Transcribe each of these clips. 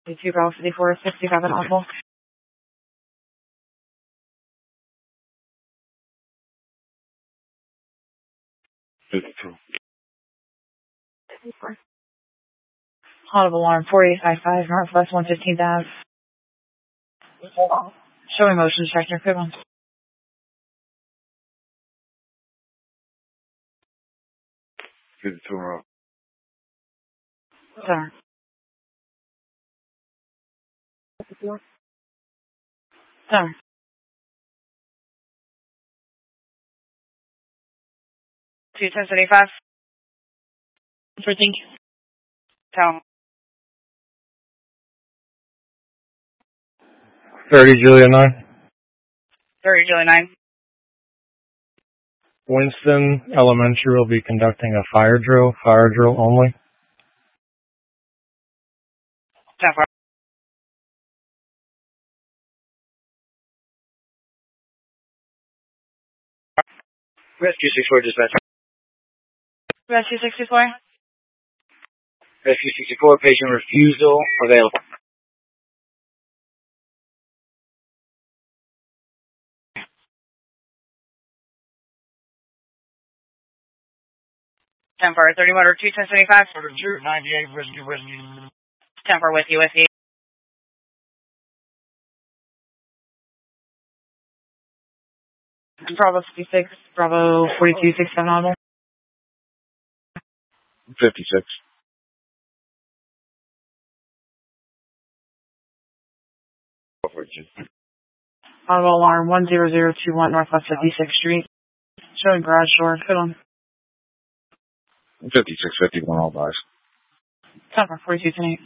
2 Bravo 54, 67 Audible. 52. Audible alarm 4855, Northwest 115th Ave. Showing motion detector, good one. Road. Sorry. Sorry. 21075. Everything. Town. 30 Julia 9. 30 Julie 9. Winston Elementary will be conducting a fire drill only. 10-4. Rescue 64 dispatch. Rescue 64. Rescue 64, patient refusal available. Ten for 30 motor 21075. 98 rescue. 10 for with you. Bravo 56, Bravo 42, 67 Audible. 56. Audible alarm 10021 Northwest 56th Street. Showing garage door, good on. 5651, all buys. 10 for 42 tonight.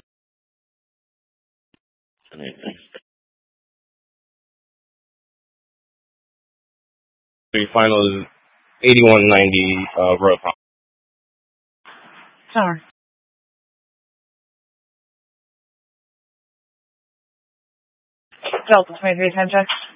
The final is 8190 road. Sorry. Delta 23, 10 check.